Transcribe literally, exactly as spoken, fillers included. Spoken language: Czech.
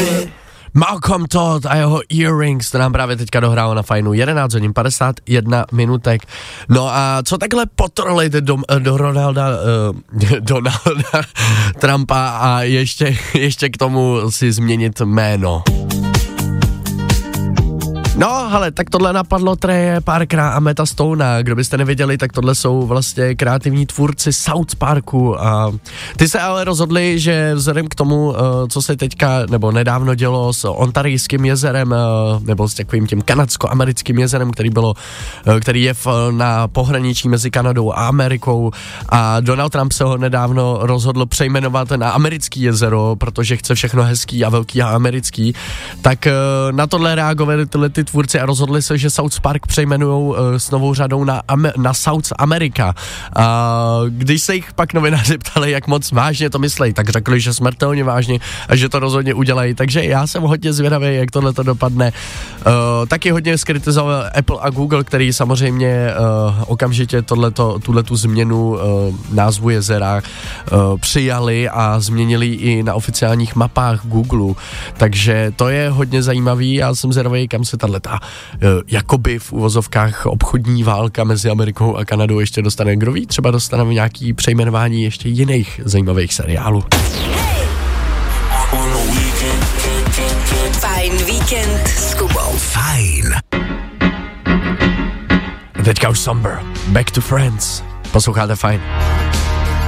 Malcolm Todd a jeho Earrings, to nám právě teďka dohrálo na Fajnu. jedenáct hodin padesát jedna minutek. No a co takhle potrolit do, do Ronalda, uh, Donalda Trumpa a ještě, ještě k tomu si změnit jméno. No, hele, tak tohle napadlo Treje Parkera a Meta Stonea. Kdo byste nevěděli, tak tohle jsou vlastně kreativní tvůrci South Parku a ty se ale rozhodli, že vzhledem k tomu, co se teďka nebo nedávno dělo s Ontarijským jezerem nebo s takovým tím kanadsko-americkým jezerem, který bylo, který je v, na pohraničí mezi Kanadou a Amerikou a Donald Trump se ho nedávno rozhodl přejmenovat na Americký jezero, protože chce všechno hezký a velký a americký, tak na tohle reagovali tyhle ty tvůrci a rozhodli se, že South Park přejmenujou uh, s novou řadou na, Am- na South America. A když se jich pak novináři ptali, jak moc vážně to myslej, tak řekli, že smrtelně vážně a že to rozhodně udělají. Takže já jsem hodně zvědavý, jak tohle to dopadne. Uh, taky hodně skritizoval Apple a Google, který samozřejmě uh, okamžitě tohleto, tuhletu změnu uh, názvu jezera uh, přijali a změnili i na oficiálních mapách Google. Takže to je hodně zajímavý. Já jsem zvědavý, kam se tato ta jakoby v uvozovkách obchodní válka mezi Amerikou a Kanadou ještě dostane. Kdo ví, třeba dostaneme nějaký přejmenování ještě jiných zajímavých seriálů. Fajn víkend s Kubou. Fajn. Teďka už Somber. Back to Friends. Posloucháte Fajn.